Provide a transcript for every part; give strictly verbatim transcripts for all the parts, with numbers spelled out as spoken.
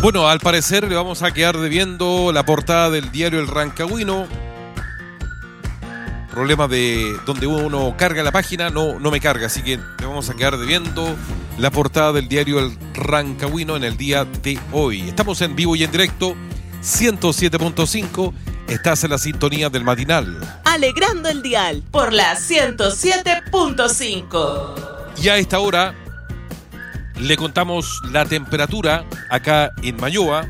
Bueno, al parecer le vamos a quedar debiendo la portada del diario El Rancagüino. Problema de donde uno carga la página, no, no me carga, así que le vamos a quedar debiendo la portada del diario El Rancagüino en el día de hoy. Estamos en vivo y en directo, ciento siete punto cinco, estás en la sintonía del matinal. Alegrando el dial por la ciento siete punto cinco. Y a esta hora le contamos la temperatura acá en Mayoa.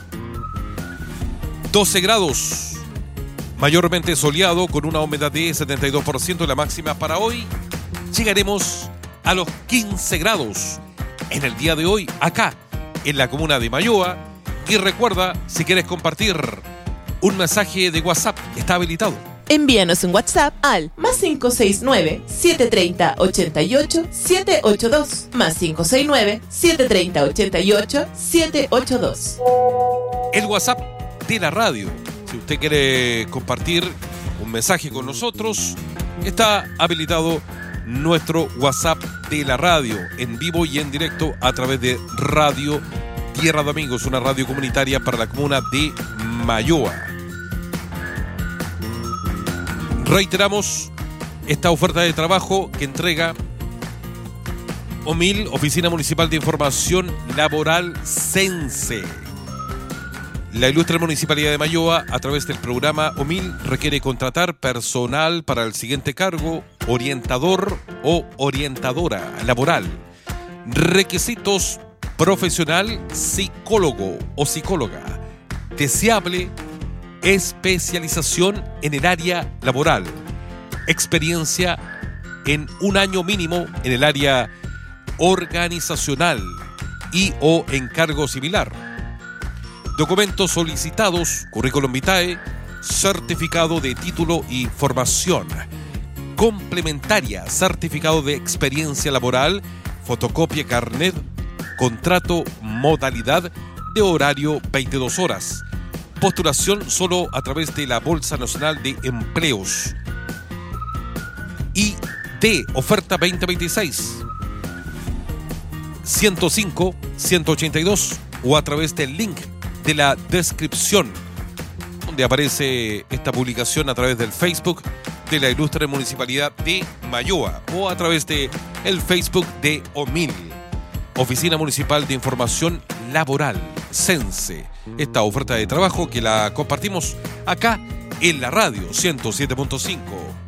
doce grados. Mayormente soleado con una humedad de setenta y dos por ciento. La máxima para hoy llegaremos a los quince grados en el día de hoy acá en la comuna de Mayoa. Y recuerda, si quieres compartir un mensaje de WhatsApp, está habilitado. Envíanos un WhatsApp al más cinco seis nueve, siete tres cero, ocho ocho, siete ocho dos, más cinco seis nueve, siete tres cero, ocho ocho, siete ocho dos. El WhatsApp de la radio. Si usted quiere compartir un mensaje con nosotros, está habilitado nuestro WhatsApp de la radio, en vivo y en directo a través de Radio Tierra de Amigos, una radio comunitaria para la comuna de Mayoa. Reiteramos esta oferta de trabajo que entrega O M I L, Oficina Municipal de Información Laboral Sense. La ilustre Municipalidad de Mayoa, a través del programa O M I L, requiere contratar personal para el siguiente cargo: orientador o orientadora laboral. Requisitos: profesional, psicólogo o psicóloga. Deseable: especialización en el área laboral. Experiencia en un año mínimo en el área organizacional y o encargo similar. Documentos solicitados: currículum vitae, certificado de título y formación, complementaria, certificado de experiencia laboral, fotocopia carnet, contrato, modalidad de horario veintidós horas. Postulación solo a través de la Bolsa Nacional de Empleos y de oferta veinte veintiséis ciento cinco, ciento ochenta y dos, o a través del link de la descripción donde aparece esta publicación, a través del Facebook de la ilustre Municipalidad de Mayoa o a través de el Facebook de O M I L, Oficina Municipal de Información Laboral Sense. Esta oferta de trabajo que la compartimos acá en la radio ciento siete punto cinco.